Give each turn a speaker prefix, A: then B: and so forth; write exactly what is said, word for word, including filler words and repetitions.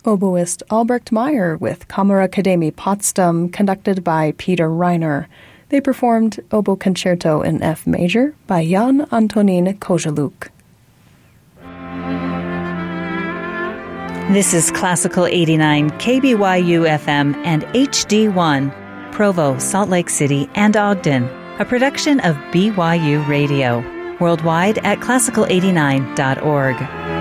A: Oboist Albrecht Meyer with Kammerakademie Potsdam, conducted by Peter Reiner. They performed Oboe Concerto in F major by Jan Antonín Kozeluk.
B: This is Classical eighty-nine, K B Y U F M and H D one, Provo, Salt Lake City, and Ogden, a production of B Y U Radio. Worldwide at classical eighty-nine dot org.